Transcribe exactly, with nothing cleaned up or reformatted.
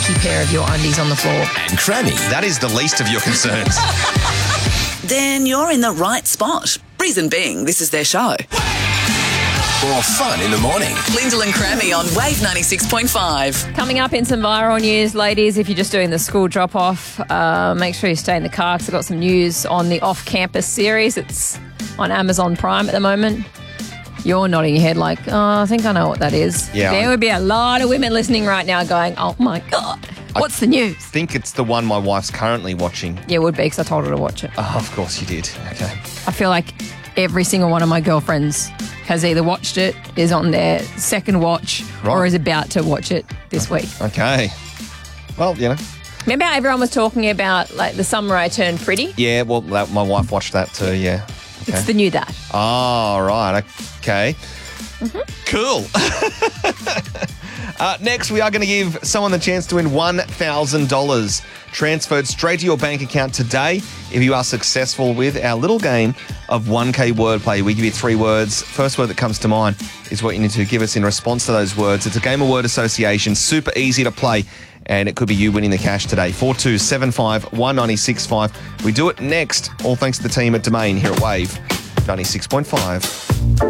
stinky pair of your undies on the floor. And Crammy, that is the least of your concerns. Then you're in the right spot. Reason being, this is their show. More fun in the morning. Lyndall and Crammy on Wave ninety-six point five. Coming up in some viral news, ladies, if you're just doing the school drop-off, uh, make sure you stay in the car because I've got some news on the Off-Campus series. It's on Amazon Prime at the moment. You're nodding your head like, oh, I think I know what that is. Yeah, There I- would be a lot of women listening right now going, oh, my God, what's the news? I think it's the one my wife's currently watching. Yeah, it would be because I told her to watch it. Oh, of course you did. Okay. I feel like every single one of my girlfriends has either watched it, is on their second watch, or Right. is about to watch it this week. Okay. Well, you know. Remember how everyone was talking about like the summer I turned pretty? Yeah, well, that, my wife watched that too, yeah. Okay. It's the new that. Oh, right. Okay. Cool. uh, next, we are going to give someone the chance to win one thousand dollars transferred straight to your bank account today if you are successful with our little game of one K wordplay. We give you three words. First word that comes to mind is what you need to give us in response to those words. It's a game of word association, super easy to play, and it could be you winning the cash today. four two seven five, one nine six five. We do it next, all thanks to the team at Domain here at Wave ninety-six point five.